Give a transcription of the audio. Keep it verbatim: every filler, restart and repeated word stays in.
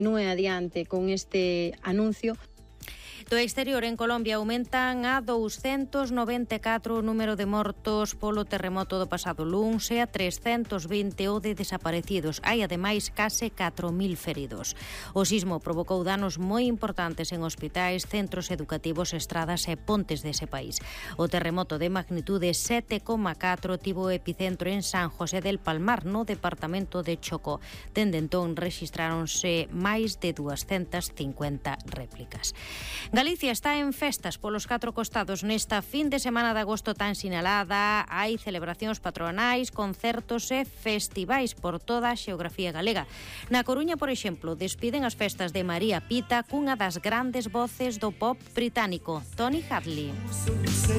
non é adiante con este anuncio. Do exterior, en Colombia aumentan a doscientos noventa e catro o número de mortos polo terremoto do pasado luns e a trescentos vinte o de desaparecidos. Hai ademais case catro mil feridos. O sismo provocou danos moi importantes en hospitais, centros educativos, estradas e pontes dese país. O terremoto de magnitude sete coma catro tivo o epicentro en San José del Palmar, no departamento de Chocó. Dende entón rexistráronse máis de duascentas cincuenta réplicas. Galicia está en festas polos catro costados. Nesta fin de semana de agosto tan sinalada hai celebracións patronais, concertos e festivais por toda a xeografía galega. Na Coruña, por exemplo, despiden as festas de María Pita cunha das grandes voces do pop británico, Tony Hadley.